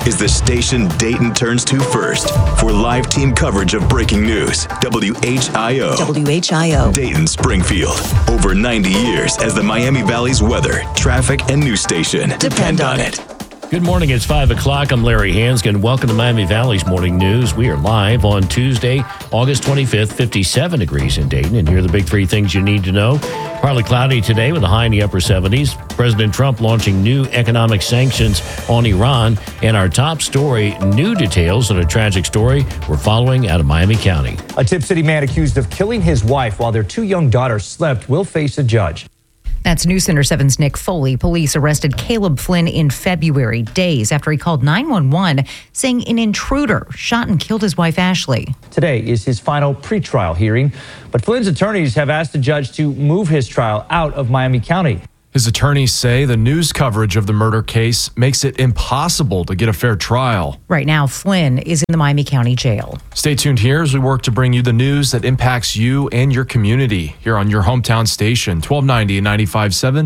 is the station Dayton turns to first for live team coverage of breaking news. WHIO. WHIO. Dayton, Springfield. Over 90 years as the Miami Valley's weather, traffic, and news station. Depend on it. Good morning. It's 5 o'clock. I'm Larry Hansgen. Welcome to Miami Valley's Morning News. We are live on Tuesday, August 25th, 57 degrees in Dayton. And here are the big three things you need to know. Partly cloudy today with a high in the upper 70s. President Trump launching new economic sanctions on Iran. And our top story, new details on a tragic story we're following out of Miami County. A Tip City man accused of killing his wife while their two young daughters slept will face a judge. That's News Center 7's Nick Foley. Police arrested Caleb Flynn in February, days after he called 911, saying an intruder shot and killed his wife, Ashley. Today is his final pretrial hearing, but Flynn's attorneys have asked the judge to move his trial out of Miami County. His attorneys say the news coverage of the murder case makes it impossible to get a fair trial. Right now, Flynn is in the Miami County Jail. Stay tuned here as we work to bring you the news that impacts you and your community here on your hometown station, 1290 and 95.7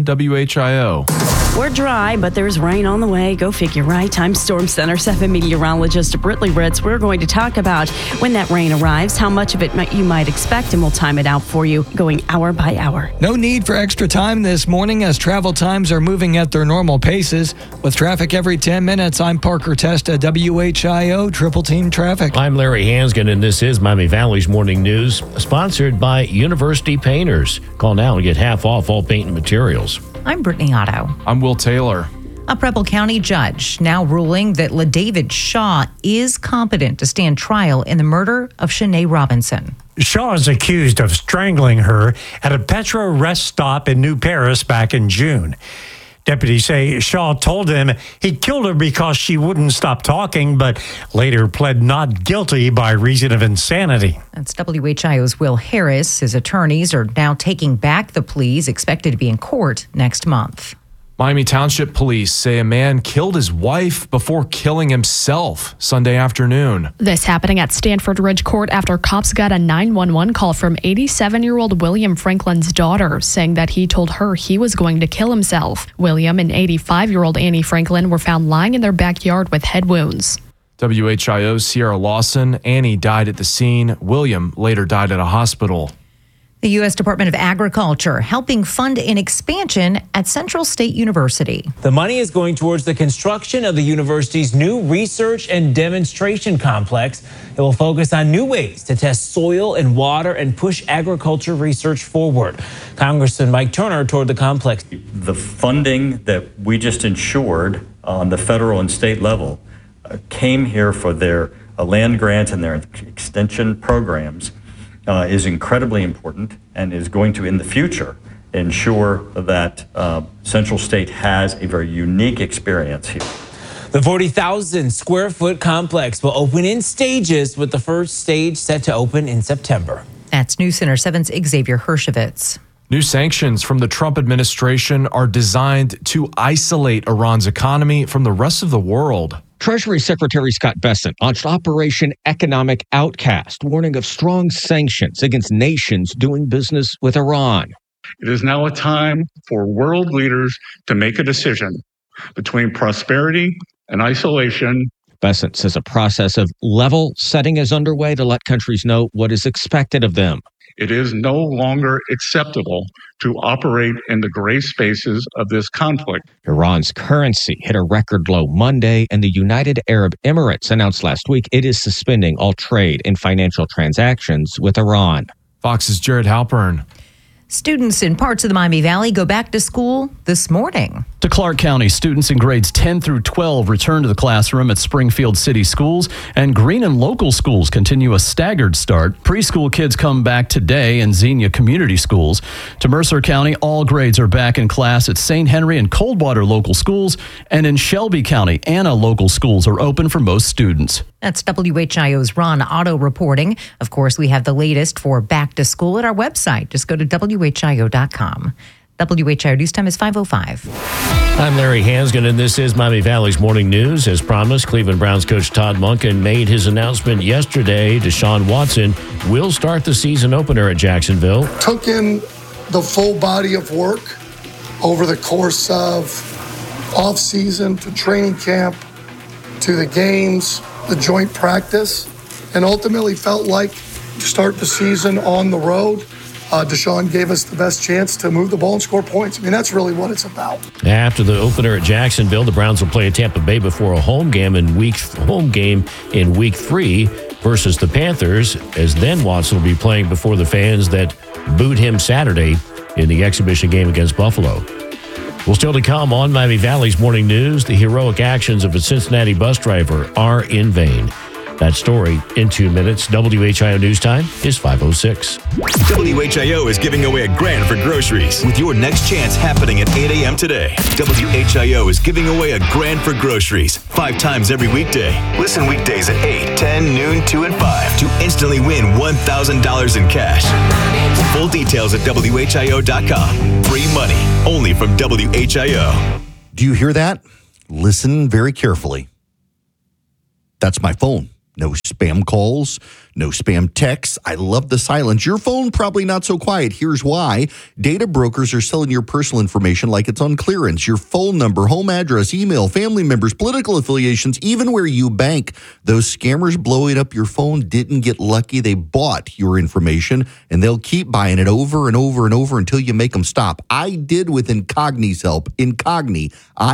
WHIO. We're dry, but there's rain on the way. Go figure, right? I'm Storm Center 7 meteorologist Britley Ritz. We're going to talk about when that rain arrives, how much of it you might expect, and we'll time it out for you going hour by hour. No need for extra time this morning as travel times are moving at their normal paces. With traffic every 10 minutes, I'm Parker Testa, WHIO Triple Team Traffic. I'm Larry Hansgen, and this is Miami Valley's Morning News, sponsored by University Painters. Call now and get half off all paint and materials. I'm Brittany Otto. I'm Will Taylor. A Preble County judge now ruling that LaDavid Shaw is competent to stand trial in the murder of Shanae Robinson. Shaw is accused of strangling her at a Petro rest stop in New Paris back in June. Deputies say Shaw told him he killed her because she wouldn't stop talking, but later pled not guilty by reason of insanity. That's WHIO's Will Harris. His attorneys are now taking back the pleas expected to be in court next month. Miami Township Police say a man killed his wife before killing himself Sunday afternoon. This happening at Stanford Ridge Court after cops got a 911 call from 87-year-old William Franklin's daughter saying that he told her he was going to kill himself. William and 85-year-old Annie Franklin were found lying in their backyard with head wounds. WHIO's Sierra Lawson. Annie died at the scene. William later died at a hospital. The U.S. Department of Agriculture helping fund an expansion at Central State University. The money is going towards the construction of the university's new research and demonstration complex. It will focus on new ways to test soil and water and push agriculture research forward. Congressman Mike Turner toured the complex. The funding that we just ensured on the federal and state level came here for their land grants and their extension programs. Is incredibly important and is going to, in the future, ensure that Central State has a very unique experience here. The 40,000 square foot complex will open in stages, with the first stage set to open in September. That's News Center 7's Xavier Hershevitz. New sanctions from the Trump administration are designed to isolate Iran's economy from the rest of the world. Treasury Secretary Scott Bessent launched Operation Economic Outcast, warning of strong sanctions against nations doing business with Iran. It is now a time for world leaders to make a decision between prosperity and isolation. Bessent says a process of level setting is underway to let countries know what is expected of them. It is no longer acceptable to operate in the gray spaces of this conflict. Iran's currency hit a record low Monday, and the United Arab Emirates announced last week it is suspending all trade and financial transactions with Iran. Fox's Jared Halpern. Students in parts of the Miami Valley go back to school this morning. To Clark County, students in grades 10 through 12 return to the classroom at Springfield City Schools, and Green and local schools continue a staggered start. Preschool kids come back today in Xenia Community Schools. To Mercer County, all grades are back in class at St. Henry and Coldwater local schools, and in Shelby County, Anna local schools are open for most students. That's WHIO's Ron Otto reporting. Of course, we have the latest for back to school at our website. Just go to WHIO.com. WHIO News Time is 5:05. I'm Larry Hansgen, and this is Miami Valley's Morning News. As promised, Cleveland Browns coach Todd Monken made his announcement yesterday. Deshaun Watson will start the season opener at Jacksonville. Took in the full body of work over the course of off-season to training camp to the games, the joint practice, and ultimately felt like to start the season on the road, Deshaun gave us the best chance to move the ball and score points. I mean, that's really what it's about. After the opener at Jacksonville, the Browns will play at Tampa Bay before a home game in week 3 versus the Panthers, as then Watson will be playing before the fans that booed him Saturday in the exhibition game against Buffalo. Well, still to come on Miami Valley's Morning News, the heroic actions of a Cincinnati bus driver are in vain. That story in 2 minutes. WHIO News Time is 5:06. WHIO is giving away $1,000 for groceries with your next chance happening at 8 a.m. today. WHIO is giving away $1,000 for groceries 5 times every weekday. Listen weekdays at 8, 10, noon, 2, and 5 to instantly win $1,000 in cash. Full details at WHIO.com. Free money only from WHIO. Do you hear that? Listen very carefully. That's my phone. No spam calls, no spam texts. I love the silence. Your phone probably not so quiet. Here's why. Data brokers are selling your personal information like it's on clearance. Your phone number, home address, email, family members, political affiliations, even where you bank. Those scammers blowing up your phone didn't get lucky. They bought your information, and they'll keep buying it over and over and over until you make them stop. I did with Incogni's help. Incogni,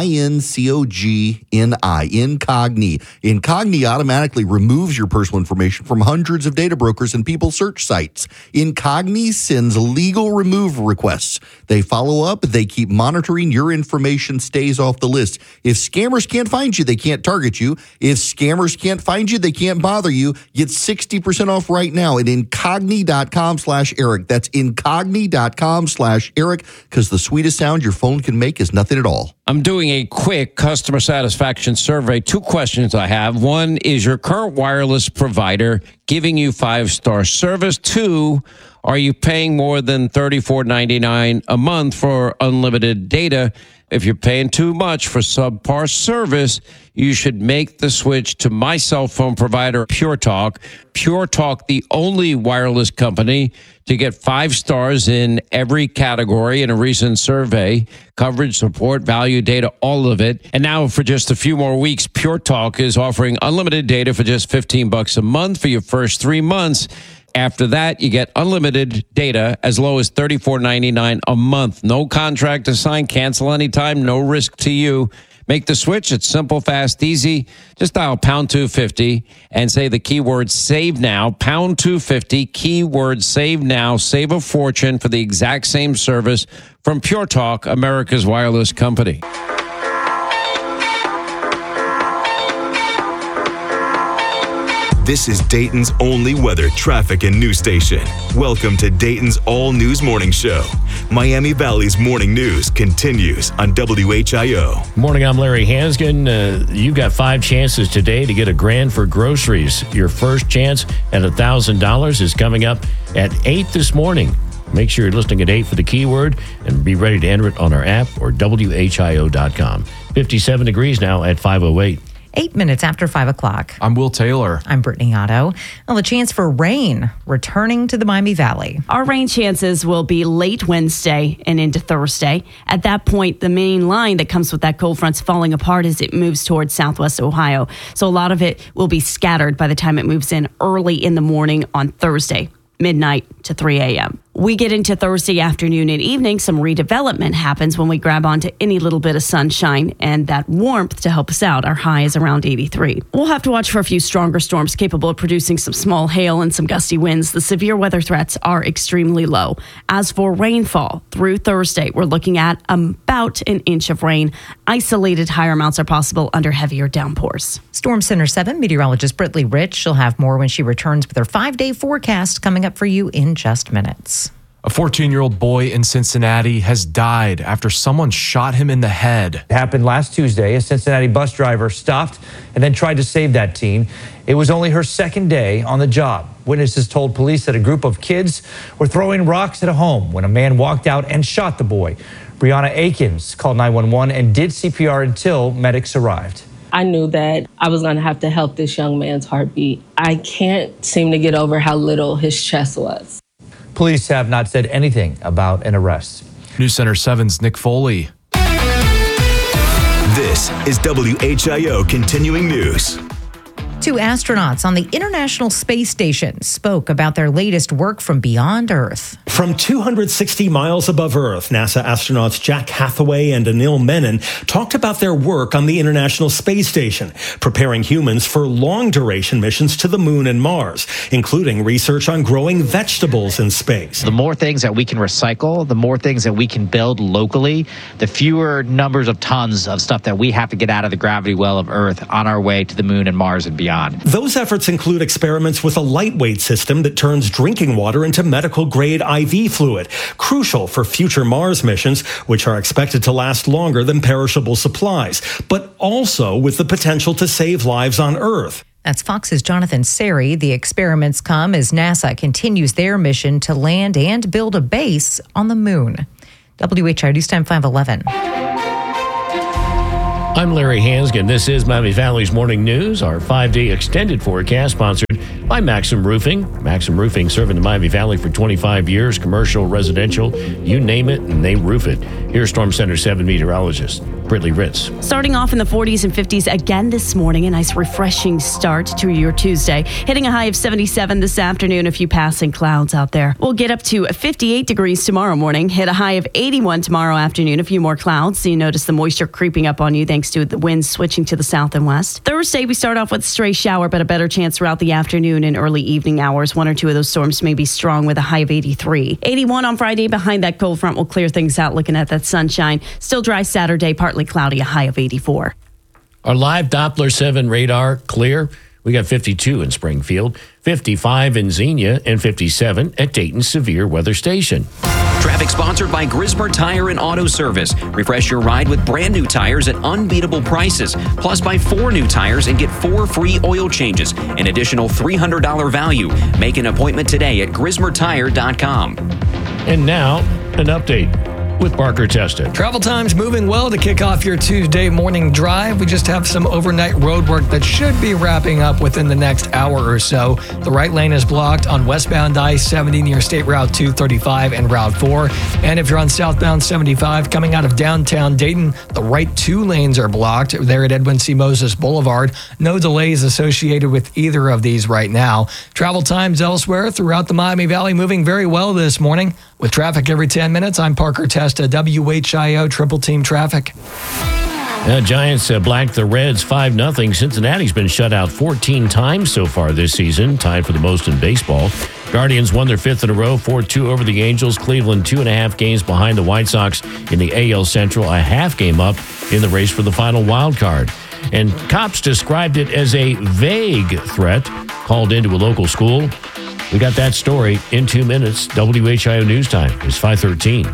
I-N-C-O-G-N-I, Incogni. Incogni automatically removes your personal information from hundreds of data brokers and people search sites. Incogni sends legal removal requests. They follow up. They keep monitoring. Your information stays off the list. If scammers can't find you, they can't target you. If scammers can't find you, they can't bother you. Get 60% off right now at incogni.com/Eric. That's incogni.com/Eric, because the sweetest sound your phone can make is nothing at all. I'm doing a quick customer satisfaction survey. 2 questions I have. 1, is your current wireless provider giving you 5-star service? 2, are you paying more than $34.99 a month for unlimited data? If you're paying too much for subpar service, you should make the switch to my cell phone provider, Pure Talk. Pure Talk, the only wireless company to get 5 stars in every category in a recent survey. Coverage, support, value, data, all of it. And now for just a few more weeks, Pure Talk is offering unlimited data for just $15 a month for your first 3 months. After that, you get unlimited data as low as $34.99 a month. No contract to sign, cancel anytime, no risk to you. Make the switch. It's simple, fast, easy. Just dial pound 250 and say the keyword save now. Pound 250, keyword save now. Save a fortune for the exact same service from Pure Talk, America's wireless company. This is Dayton's only weather, traffic, and news station. Welcome to Dayton's all-news morning show. Miami Valley's morning news continues on WHIO. Morning, I'm Larry Hansgen. You've got 5 chances today to get $1,000 for groceries. Your first chance at $1,000 is coming up at 8 this morning. Make sure you're listening at 8 for the keyword and be ready to enter it on our app or WHIO.com. 57 degrees now at 5:08. 8 minutes after 5 o'clock. I'm Will Taylor. I'm Brittany Otto. Well, a chance for rain returning to the Miami Valley. Our rain chances will be late Wednesday and into Thursday. At that point, the main line that comes with that cold front's falling apart as it moves towards southwest Ohio. So a lot of it will be scattered by the time it moves in early in the morning on Thursday, midnight to 3 a.m. We get into Thursday afternoon and evening. Some redevelopment happens when we grab onto any little bit of sunshine and that warmth to help us out. Our high is around 83. We'll have to watch for a few stronger storms capable of producing some small hail and some gusty winds. The severe weather threats are extremely low. As for rainfall, through Thursday, we're looking at about an inch of rain. Isolated higher amounts are possible under heavier downpours. Storm Center 7 meteorologist Brittany Rich. She'll have more when she returns with her 5-day forecast coming up for you in just minutes. A 14-year-old boy in Cincinnati has died after someone shot him in the head. It happened last Tuesday. A Cincinnati bus driver stopped and then tried to save that teen. It was only her second day on the job. Witnesses told police that a group of kids were throwing rocks at a home when a man walked out and shot the boy. Brianna Akins called 911 and did CPR until medics arrived. I knew that I was going to have to help this young man's heartbeat. I can't seem to get over how little his chest was. Police have not said anything about an arrest. News Center 7's Nick Foley. This This is WHIO Continuing News. 2 astronauts on the International Space Station spoke about their latest work from beyond Earth. From 260 miles above Earth, NASA astronauts Jack Hathaway and Anil Menon talked about their work on the International Space Station, preparing humans for long-duration missions to the Moon and Mars, including research on growing vegetables in space. The more things that we can recycle, the more things that we can build locally, the fewer numbers of tons of stuff that we have to get out of the gravity well of Earth on our way to the Moon and Mars and beyond. Those efforts include experiments with a lightweight system that turns drinking water into medical-grade IV fluid, crucial for future Mars missions, which are expected to last longer than perishable supplies, but also with the potential to save lives on Earth. That's Fox's Jonathan Seri. The experiments come as NASA continues their mission to land and build a base on the Moon. WHIO News Time 511. I'm Larry Hansgen. This is Miami Valley's Morning News, our 5-day extended forecast sponsored by Maxim Roofing. Maxim Roofing serving the Miami Valley for 25 years, commercial, residential, you name it, and they roof it. Here's Storm Center 7 meteorologist Brittany Ritz. Starting off in the 40s and 50s again this morning, a nice refreshing start to your Tuesday. Hitting a high of 77 this afternoon, a few passing clouds out there. We'll get up to 58 degrees tomorrow morning, hit a high of 81 tomorrow afternoon, a few more clouds. So you notice the moisture creeping up on you thanks to the winds switching to the south and west. Thursday, we start off with a stray shower, but a better chance throughout the afternoon and early evening hours. 1 or 2 of those storms may be strong with a high of 83. 81 on Friday. Behind that cold front will clear things out, looking at that sunshine. Still dry Saturday, partly cloudy, a high of 84. Our live Doppler 7 radar clear. We got 52 in Springfield, 55 in Xenia, and 57 at Dayton's Severe Weather Station. Traffic sponsored by Grismer Tire and Auto Service. Refresh your ride with brand new tires at unbeatable prices. Plus, buy 4 new tires and get 4 free oil changes. An additional $300 value. Make an appointment today at GrismerTire.com. And now, an update with Parker Testa. Travel times moving well to kick off your Tuesday morning drive. We just have some overnight road work that should be wrapping up within the next hour or so. The right lane is blocked on westbound I-70 near State Route 235 and Route 4. And if you're on southbound 75 coming out of downtown Dayton, the right 2 lanes are blocked there at Edwin C. Moses Boulevard. No delays associated with either of these right now. Travel times elsewhere throughout the Miami Valley moving very well this morning. With traffic every 10 minutes, I'm Parker Testa, WHIO Triple Team Traffic. Giants blanked the Reds 5-0. Cincinnati's been shut out 14 times so far this season, tied for the most in baseball. Guardians won their 5th in a row, 4-2 over the Angels. Cleveland 2.5 games behind the White Sox in the AL Central, a half game up in the race for the final wild card. And cops described it as a vague threat called into a local school. We got that story in 2 minutes. WHIO News Time is 5:13.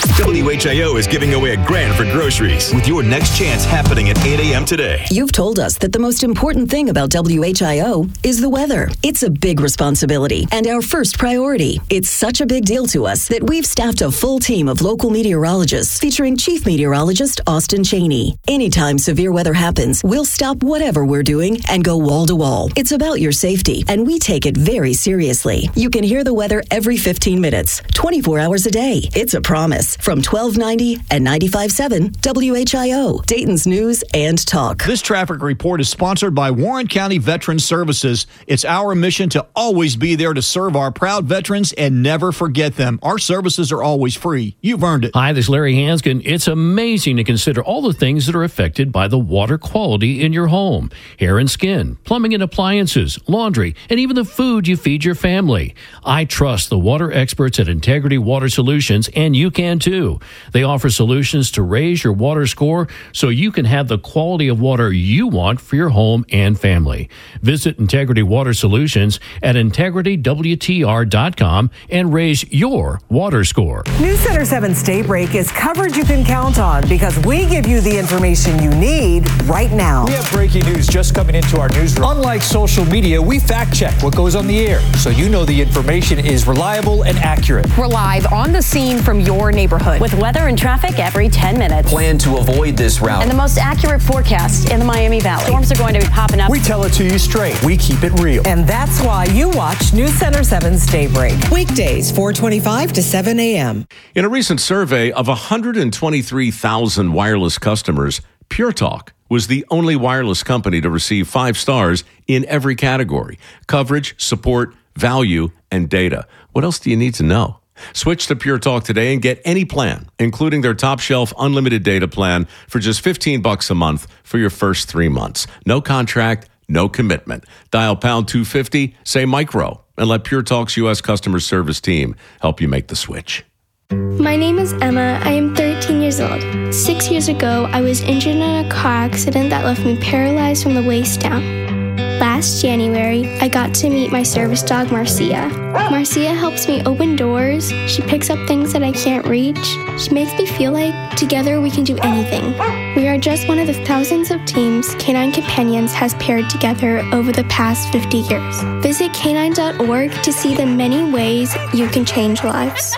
WHIO is giving away $1,000 for groceries with your next chance happening at 8 a.m. today. You've told us that the most important thing about WHIO is the weather. It's a big responsibility and our first priority. It's such a big deal to us that we've staffed a full team of local meteorologists featuring Chief Meteorologist Austin Cheney. Anytime severe weather happens, we'll stop whatever we're doing and go wall to wall. It's about your safety, and we take it very seriously. You can hear the weather every 15 minutes, 24 hours a day. It's a promise. From 1290 and 95.7 WHIO, Dayton's News and Talk. This traffic report is sponsored by Warren County Veterans Services. It's our mission to always be there to serve our proud veterans and never forget them. Our services are always free. You've earned it. Hi, this is Larry Hansgen. It's amazing to consider all the things that are affected by the water quality in your home. Hair and skin, plumbing and appliances, laundry, and even the food you feed your family. I trust the water experts at Integrity Water Solutions, and you can too. They offer solutions to raise your water score so you can have the quality of water you want for your home and family. Visit Integrity Water Solutions at integritywtr.com and raise your water score. News Center 7's Daybreak is coverage you can count on because we give you the information you need right now. We have breaking news just coming into our newsroom. Unlike social media, we fact check what goes on the air so you know the information is reliable and accurate. We're live on the scene from your neighborhood with weather and traffic every 10 minutes. Plan to avoid this route. And the most accurate forecast in the Miami Valley. Storms are going to be popping up. We tell it to you straight. We keep it real. And that's why you watch News Center 7's Daybreak. Weekdays, 4:25 to 7 a.m. In a recent survey of 123,000 wireless customers, Pure Talk was the only wireless company to receive 5 stars in every category: coverage, support, value, and data. What else do you need to know? Switch to Pure Talk today and get any plan, including their top shelf unlimited data plan for just $15 a month for your first 3 months. No contract, no commitment. Dial pound 250, say micro, and let Pure Talk's U.S. customer service team help you make the switch. My name is Emma. I am 13 years old. 6 years ago, I was injured in a car accident that left me paralyzed from the waist down. Last January, I got to meet my service dog, Marcia. Marcia helps me open doors. She picks up things that I can't reach. She makes me feel like together we can do anything. We are just one of the thousands of teams Canine Companions has paired together over the past 50 years. Visit canine.org to see the many ways you can change lives.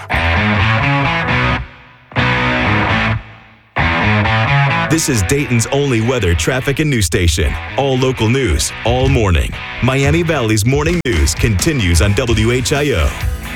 This is Dayton's only weather, traffic, and news station. All local news, all morning. Miami Valley's morning news continues on WHIO.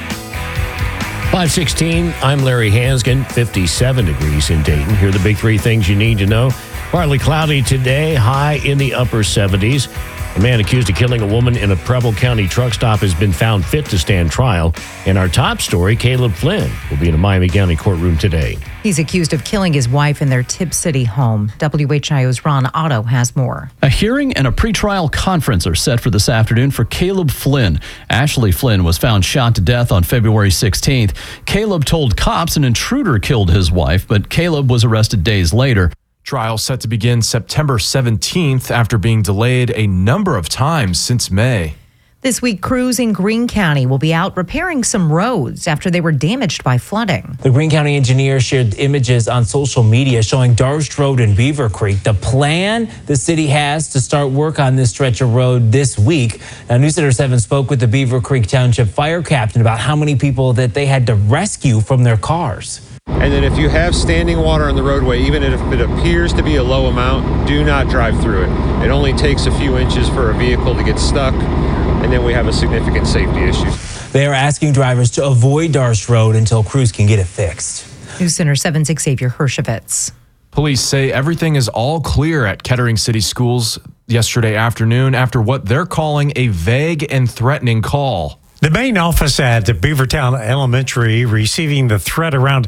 5:16, I'm Larry Hansgen, 57 degrees in Dayton. Here are the big 3 things you need to know. Partly cloudy today, high in the upper 70s. A man accused of killing a woman in a Preble County truck stop has been found fit to stand trial. And our top story, Caleb Flynn, will be in a Miami County courtroom today. He's accused of killing his wife in their Tip City home. WHIO's Ron Otto has more. A hearing and a pretrial conference are set for this afternoon for Caleb Flynn. Ashley Flynn was found shot to death on February 16th. Caleb told cops an intruder killed his wife, but Caleb was arrested days later. Trial set to begin September 17th after being delayed a number of times since May. This week, crews in Greene County will be out repairing some roads after they were damaged by flooding. The Greene County engineer shared images on social media showing Darst Road and Beaver Creek. The plan the city has to start work on this stretch of road this week. Now, News Center 7 spoke with the Beaver Creek Township fire captain about how many people that they had to rescue from their cars. And then if you have standing water on the roadway, even if it appears to be a low amount, do not drive through it. It only takes a few inches for a vehicle to get stuck, and then we have a significant safety issue. They are asking drivers to avoid Darst Road until crews can get it fixed. News Center 7's Xavier Hershevitz. Police say everything is all clear at Kettering City Schools yesterday afternoon after what they're calling a vague and threatening call. The main office at Beavertown Elementary receiving the threat around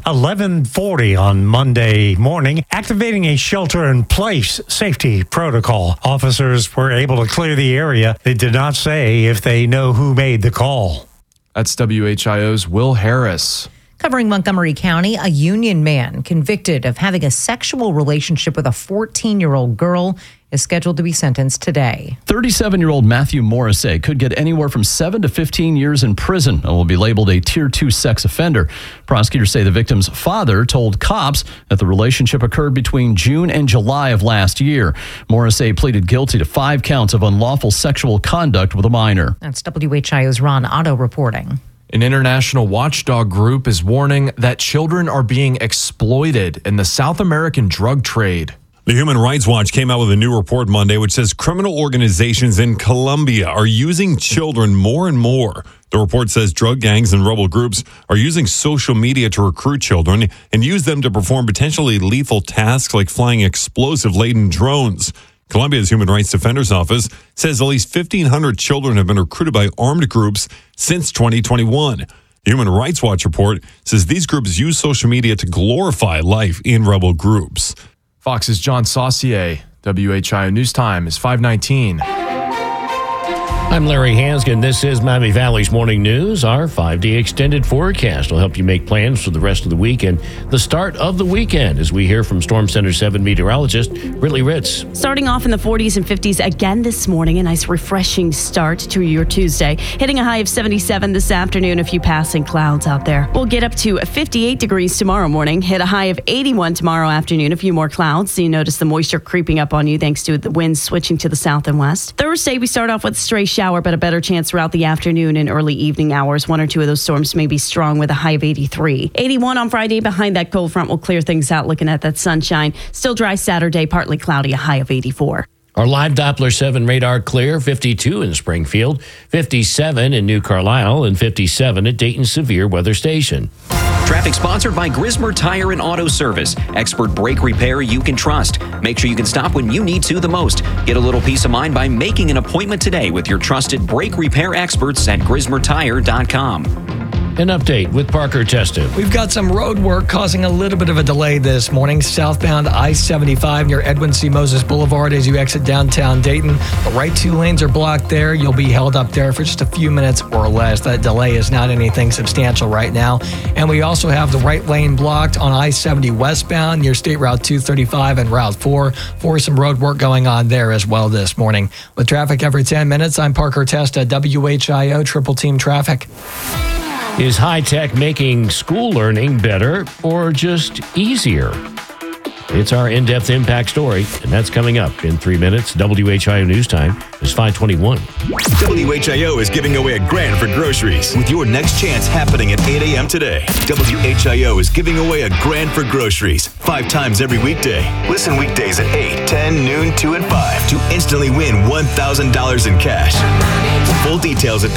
11:40 on Monday morning, activating a shelter-in-place safety protocol. Officers were able to clear the area. They did not say if they know who made the call. That's WHIO's Will Harris. Covering Montgomery County, a Union man convicted of having a sexual relationship with a 14-year-old girl is scheduled to be sentenced today. 37-year-old Matthew Morrissey could get anywhere from 7 to 15 years in prison and will be labeled a Tier 2 sex offender. Prosecutors say the victim's father told cops that the relationship occurred between June and July of last year. Morrissey pleaded guilty to 5 counts of unlawful sexual conduct with a minor. That's WHIO's Ron Otto reporting. An international watchdog group is warning that children are being exploited in the South American drug trade. The Human Rights Watch came out with a new report Monday which says criminal organizations in Colombia are using children more and more. The report says drug gangs and rebel groups are using social media to recruit children and use them to perform potentially lethal tasks like flying explosive-laden drones. Colombia's Human Rights Defender's Office says at least 1,500 children have been recruited by armed groups since 2021. The Human Rights Watch report says these groups use social media to glorify life in rebel groups. Fox's John Saucier. WHIO News Time is 5:19. I'm Larry Hansgen. This is Miami Valley's Morning News. Our 5-day extended forecast will help you make plans for the rest of the week and the start of the weekend as we hear from Storm Center 7 meteorologist Brittany Ritz. Starting off in the 40s and 50s again this morning, a nice refreshing start to your Tuesday. Hitting a high of 77 this afternoon, a few passing clouds out there. We'll get up to 58 degrees tomorrow morning, hit a high of 81 tomorrow afternoon, a few more clouds. So you notice the moisture creeping up on you thanks to the winds switching to the south and west. Thursday, we start off with a stray shower, but a better chance throughout the afternoon and early evening hours. 1 or 2 of those storms may be strong with a high of 83. 81 on Friday. Behind that cold front will clear things out looking at that sunshine. Still dry Saturday, partly cloudy, a high of 84. Our live Doppler 7 radar clear, 52 in Springfield, 57 in New Carlisle, and 57 at Dayton Severe Weather Station. Traffic sponsored by Grismer Tire and Auto Service. Expert brake repair you can trust. Make sure you can stop when you need to the most. Get a little peace of mind by making an appointment today with your trusted brake repair experts at GrismerTire.com. An update with Parker Testa. We've got some road work causing a little bit of a delay this morning. Southbound I-75 near Edwin C. Moses Boulevard as you exit downtown Dayton. The right two lanes are blocked there. You'll be held up there for just a few minutes or less. That delay is not anything substantial right now. And we also have the right lane blocked on I-70 westbound near State Route 235 and Route 4 for some road work going on there as well this morning. With traffic every 10 minutes, I'm Parker Testa, WHIO Triple Team Traffic. Is high tech making school learning better or just easier? It's our in-depth impact story, and that's coming up in 3 minutes. WHIO News Time is 5:21. WHIO is giving away $1,000 for groceries with your next chance happening at 8 a.m. today. WHIO is giving away $1,000 for groceries 5 times every weekday. Listen weekdays at 8, 10, noon, 2, and 5 to instantly win $1,000 in cash. Full details at